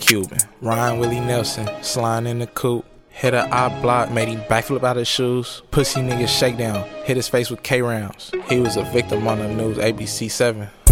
Cuban. Ryan Willie Nelson, sliding in the coupe. Hit a eye block, made him backflip out his shoes. Pussy nigga shakedown, hit his face with K rounds. He was a victim on the news, ABC 7.